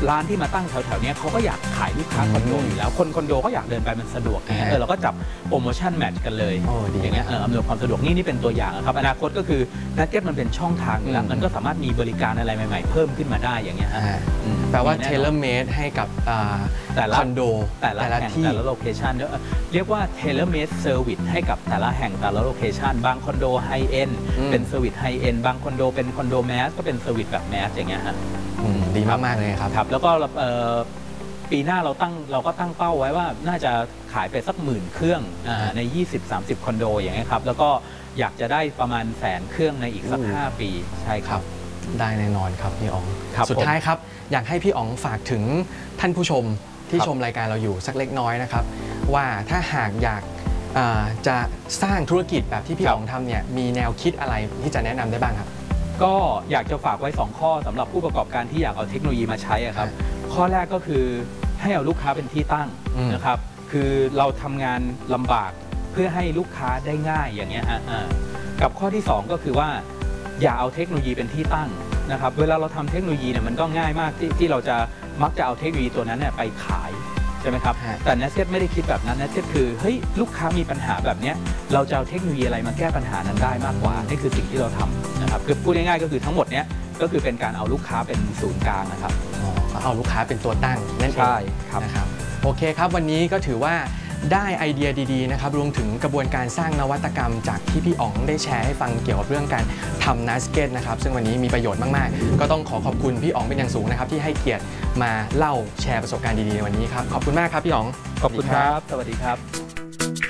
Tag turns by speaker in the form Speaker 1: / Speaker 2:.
Speaker 1: ร้านที่มาตั้งแถวๆนี้เขาก็อยากขายลูกค้าคอนโดอยู่แล้วคนคอนโดก็อยากเดินไปมันสะดวกเราก็จับโปรโมชั่นแมทช์กันเลยอย่างเงี้ยอำนวยความสะดวกนี่เป็นตัวอย่างครับอนาคตก็คือนัดเก็ตมันเป็นช่องทางอยู่แล้วมันก็สามารถมีบริการอะไรใหม่ๆเพิ่มขึ้นมาได้อย่างเงี้ย
Speaker 2: แปลว่าเทเลเมดให้กับ
Speaker 1: แต่ละ
Speaker 2: คอนโด
Speaker 1: แต่ละที่แต่ละโลเคชันเรียกว่าเทเลเมดเซอร์วิสให้กับแต่ละแห่งแต่ละโลเคชันบางคอนโดไฮเอ็นเป็นเซอร์วิสไฮเอ็นบางคอนโดเป็นคอนโดแมสก็เป็นเซอร์วิสแบบแมสอย่างเงี้ยฮะ
Speaker 2: ดีมากๆเลยครับ
Speaker 1: แล้วก็ปีหน้าเราก็ตั้งเป้าไว้ว่าน่าจะขายไปสัก10,000 เครื่องใน 20-30 คอนโดอย่างเงี้ยครับแล้วก็อยากจะได้ประมาณ100,000 เครื่องในอีกสัก5 ปีใช่ครับ
Speaker 2: ได้แน่นอนครับพี่อ๋องสุดท้ายครับอยากให้พี่อ๋องฝากถึงท่านผู้ชมที่ชมรายการเราอยู่สักเล็กน้อยนะครับว่าถ้าหากอยากจะสร้างธุรกิจแบบที่พี่อ๋องทำเนี่ยมีแนวคิดอะไรที่จะแนะนำได้บ้างครับ
Speaker 1: ก็อยากจะฝากไว้2ข้อสำหรับผู้ประกอบการที่อยากเอาเทคโนโลยีมาใช้ครับข้อแรกก็คือให้เอาลูกค้าเป็นที่ตั้งนะครับคือเราทำงานลำบากเพื่อให้ลูกค้าได้ง่ายอย่างเงี้ยฮะกับข้อที่2ก็คือว่าอย่าเอาเทคโนโลยีเป็นที่ตั้งนะครับเวลาเราทำเทคโนโลยีเนี่ยมันก็ง่ายมากที่เราจะมักจะเอาเทคโนโลยีตัวนั้นเนี่ยไปขายใช่ไหมครับแต่เนสเซ็ตไม่ได้คิดแบบนั้นเนสเซ็ตคือเฮ้ยลูกค้ามีปัญหาแบบนี้เราจะเอาเทคโนโลยีอะไรมาแก้ปัญหานั้นได้มากกว่านี่คือสิ่งที่เราทำนะครับคือพูดง่ายๆก็คือทั้งหมดเนี้ยก็คือเป็นการเอาลูกค้าเป็นศูนย์กลางนะครับ
Speaker 2: เอาลูกค้าเป็นตัวตั้งนั่นเองนะครับโอเคครับวันนี้ก็ถือว่าได้ไอเดียดีๆนะครับรวมถึงกระบวนการสร้างนวัตกรรมจากที่พี่อ๋องได้แชร์ให้ฟังเกี่ยวกับเรื่องการทำนัสเก็ตนะครับซึ่งวันนี้มีประโยชน์มากๆก็ต้องขอบคุณพี่อ๋องเป็นอย่างสูงนะครับที่ให้เกียรติมาเล่าแชร์ประสบการณ์ดีๆในวันนี้ครับขอบคุณมากครับพี่อ๋อง
Speaker 1: ขอบคุณครับสวัสดีครับ